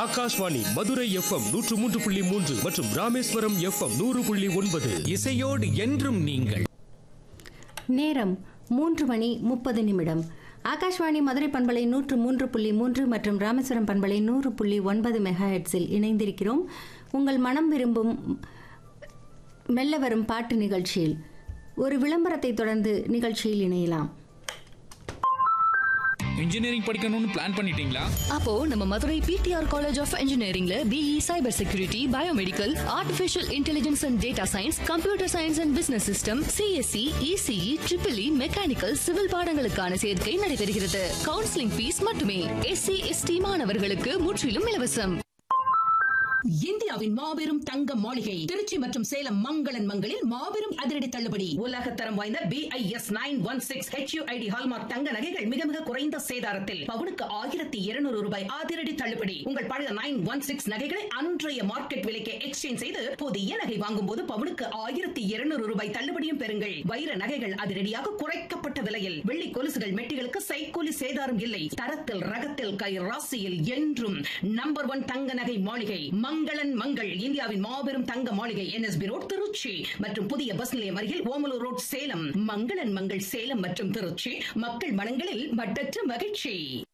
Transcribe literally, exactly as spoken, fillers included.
Akashvani Madurai FM நூற்று மூன்று புள்ளி மூன்று மற்றும் ராமேஸ்வரம் எஃப்எம் நூறு புள்ளி ஒன்பது. இசையோடு என்றும் நீங்கள். நேரம் மூன்று மணி முப்பது நிமிடம். ஆகாஷ்வாணி மதுரை பண்பலை நூற்று மூன்று புள்ளி மூன்று மற்றும் ராமேஸ்வரம் பண்பலை நூறு புள்ளி ஒன்பது மெகா ஹெட்ஸில் இணைந்திருக்கிறோம். உங்கள் மனம் விரும்பும் மெல்ல வரும் பாட்டு நிகழ்ச்சியில் ஒரு விளம்பரத்தை தொடர்ந்து நிகழ்ச்சியில் இணையலாம். இன்ஜினியரிங் படிக்கணும்னு பிளான் பண்ணிட்டீங்களா? அப்போ நம்ம Madurai PTR college of இன்ஜினியரிங்ல BE cyber security, biomedical, artificial intelligence and data science, computer science and business system, CSC, ECE, triple E, mechanical, civil பாடங்களுக்கான சேர்க்கை நடைபெறுகிறது. கவுன்சிலிங் ஃபீஸ் மட்டுமே. எஸ்சி எஸ்டி மாணவர்களுக்கு முற்றிலும் இலவசம். இந்தியாவின் மாபெரும் தங்க மாளிகை திருச்சி மற்றும் சேலம் மங்களன் மங்களில் மாபெரும் அதிரடி தள்ளுபடி. உலக தரம் வாய்ந்த BIS nine one six HUID hallmark தங்க நகைகள் மிக மிக குறைந்த சேதாரத்தில் பவுனுக்கு ஆயிரத்தி இருநூறு ரூபாய் அதிரடி தள்ளுபடி. உங்கள் பழைய நைன் ஒன் சிக்ஸ் நகைகளை அன்றைய மார்க்கெட் விலைக்கு எக்ஸ்சேஞ்ச் செய்து புதிய நகை வாங்கும் போது பவுனுக்கு ஆயிரத்தி இருநூறு ரூபாய் தள்ளுபடியும் பெறுங்கள். வைர நகைகள் அதிரடியாக குறைக்கப்பட்ட விலையில். வெள்ளி கொலுசுகள் மெட்டிகளுக்கு சைக்கூலி சேதாரம் இல்லை. தரத்தில் ரகத்தில் கை ராசியில் என்றும் நம்பர் ஒன் தங்க நகை மாளிகை மங்களன் மங்கள். இந்தியாவின் மாபெரும் தங்க மாளிகை என்எஸ்பி ரோட் திருச்சி மற்றும் புதிய பஸ் நிலையம் அருகில் ஓமலூர் ரோட் சேலம். மங்களன் மங்கள் சேலம் மற்றும் திருச்சி மக்கள் மனங்களில் மட்டற்ற மகிழ்ச்சி.